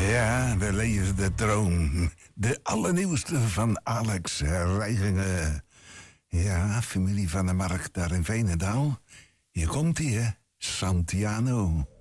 Ja, we leven de droom. De allernieuwste van Alex Reijingen. Ja, familie van de Markt daar in Veenendaal. Hier komt hij, hè. Santiano.